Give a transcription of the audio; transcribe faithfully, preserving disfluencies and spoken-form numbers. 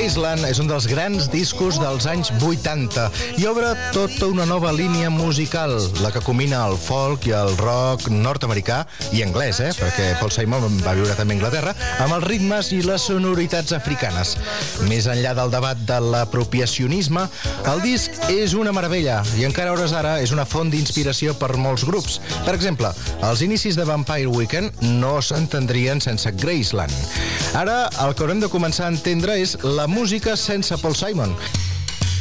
Graceland és un dels grans discos dels anys vuitanta i obre tota una nova línia musical, la que combina el folk i el rock nord-americà i anglès, eh? perquè Paul Simon va viure també a Anglaterra, amb els ritmes i les sonoritats africanes. Més enllà del debat de l'apropiacionisme, el disc és una meravella i encara a hores d'ara és una font d'inspiració per molts grups. Per exemple, els inicis de Vampire Weekend no s'entendrien sense Graceland. Ara, el que haurem de començar a entendre és la música sense Paul Simon.